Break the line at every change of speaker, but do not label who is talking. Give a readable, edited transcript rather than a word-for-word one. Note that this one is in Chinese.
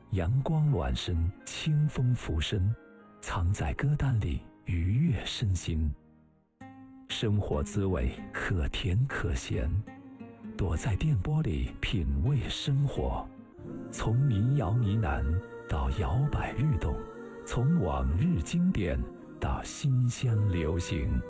阳光暖身，清风拂身，藏在歌单里愉悦身心。生活滋味可甜可咸，躲在电波里品味生活。从民谣呢喃到摇摆律动，从往日经典到新乡流行。